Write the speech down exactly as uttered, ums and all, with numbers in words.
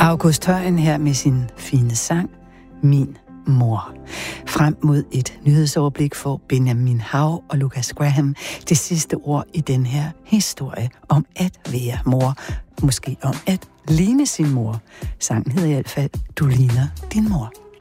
August Højen her med sin fine sang, Min mor. Frem mod et nyhedsoverblik for Benjamin Hav og Lucas Graham det sidste ord i den her historie om at være mor. Måske om at ligne sin mor. Sangen hedder i hvert fald, Du ligner din mor.